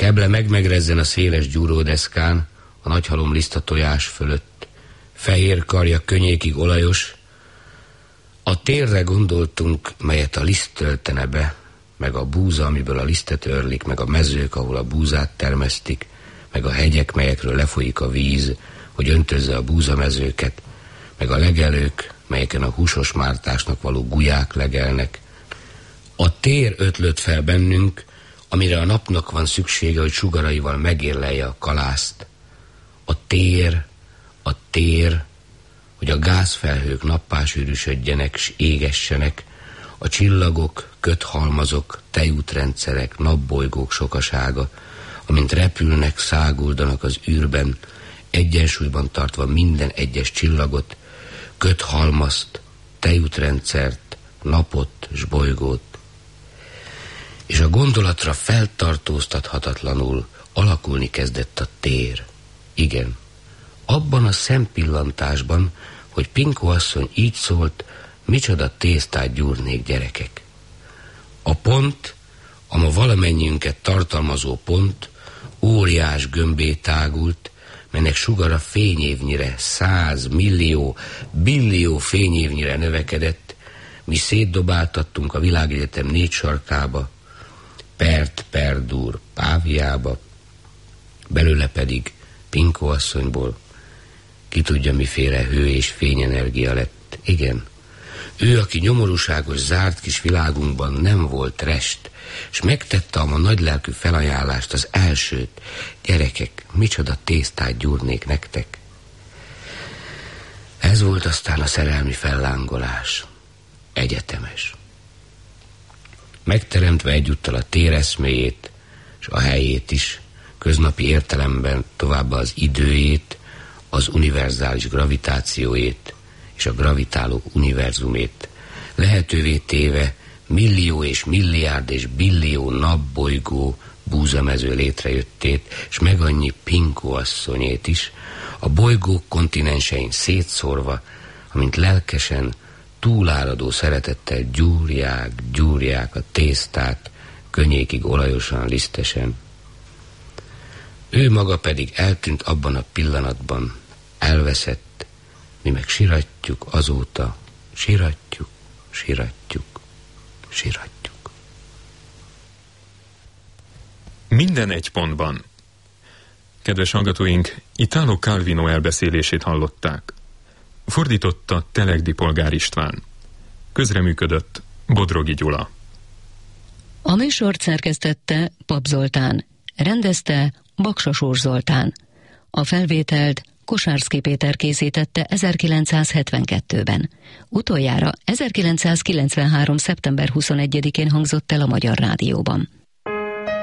Eble megmegrezzen a széles gyúródeszkán, a nagyhalom liszta tojás fölött, fehér karja könnyékig olajos. A térre gondoltunk, melyet a liszt töltene be, meg a búza, amiből a lisztet örlik, meg a mezők, ahol a búzát termesztik, meg a hegyek, melyekről lefolyik a víz, hogy öntözze a búzamezőket, meg a legelők, melyeken a húsos mártásnak való gulyák legelnek. A tér ötlött fel bennünk, amire a napnak van szüksége, hogy sugaraival megérlelje a kalászt. A tér, hogy a gázfelhők nappá sűrűsödjenek s égessenek, a csillagok, köthalmazok, tejútrendszerek, napbolygók sokasága, amint repülnek, száguldanak az űrben, egyensúlyban tartva minden egyes csillagot, köthalmazt, tejútrendszert, napot s bolygót. És a gondolatra feltartóztathatatlanul alakulni kezdett a tér. Igen, abban a szempillantásban, hogy Pinkó asszony így szólt, micsoda tésztát gyúrnék, gyerekek. A pont, a ma valamennyiünket tartalmazó pont, óriás gömbé tágult, melynek sugara fényévnyire, 100 millió, billió fényévnyire növekedett, mi szétdobáltattunk a világegyetem 4 sarkába, Pert Perdur Páviába, belőle pedig Pinkó asszonyból ki tudja miféle hő és fényenergia lett. Igen, ő, aki nyomorúságos, zárt kis világunkban nem volt rest, s megtette a ma nagylelkű felajánlást, az elsőt. Gyerekek, micsoda tésztát gyúrnék nektek. Ez volt aztán a szerelmi fellángolás. Egyetemes. Megteremtve egyúttal a téreszméjét, s a helyét is, köznapi értelemben továbbá az időjét, az univerzális gravitációjét és a gravitáló univerzumét, lehetővé téve millió és milliárd és billió napbolygó búzamező létrejöttét, s meg annyi Pinkó asszonyét is, a bolygók kontinensein szétszórva, amint lelkesen, túláradó szeretettel gyúrják a tésztát, könnyékig olajosan, lisztesen. Ő maga pedig eltűnt abban a pillanatban, elveszett, mi meg siratjuk azóta, siratjuk. Minden egy pontban. Kedves hallgatóink, Italo Calvino elbeszélését hallották. Fordította Telegdi Polgár István. Közreműködött Bodrogi Gyula. A műsort szerkesztette Pap Zoltán, rendezte Baksas Zoltán. A felvételt Kosárszky Péter készítette 1972-ben. Utoljára 1993. szeptember 21-én hangzott el a Magyar Rádióban.